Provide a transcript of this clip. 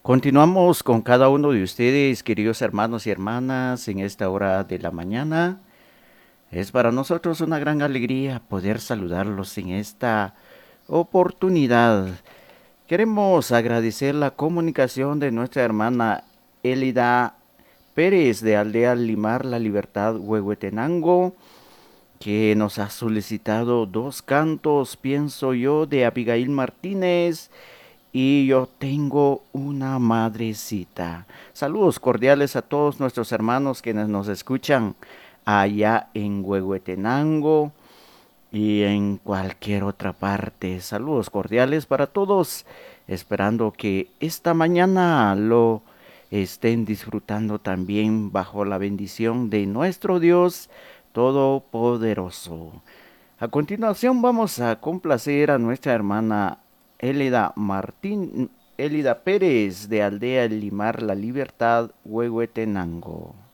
Continuamos con cada uno de ustedes, queridos hermanos y hermanas, en esta hora de la mañana. Es para nosotros una gran alegría poder saludarlos en esta oportunidad. Queremos agradecer la comunicación de nuestra hermana Elida Pérez de Aldea Limar La Libertad, Huehuetenango, que nos ha solicitado dos cantos, pienso yo, de Abigail Martínez y yo tengo una madrecita. Saludos cordiales a todos nuestros hermanos quienes nos escuchan allá en Huehuetenango y en cualquier otra parte. Saludos cordiales para todos, esperando que esta mañana lo estén disfrutando también bajo la bendición de nuestro Dios Todopoderoso. A continuación vamos a complacer a nuestra hermana Elida Pérez de Aldea El Limar La Libertad, Huehuetenango.